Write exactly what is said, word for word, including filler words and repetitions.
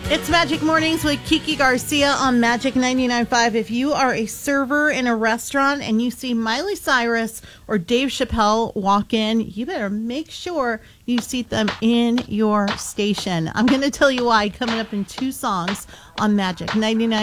It's Magic Mornings with Kiki Garcia on Magic ninety-nine point five. If you are a server in a restaurant and you see Miley Cyrus or Dave Chappelle walk in, you better make sure you seat them in your station. I'm going to tell you why coming up in two songs on Magic ninety-nine.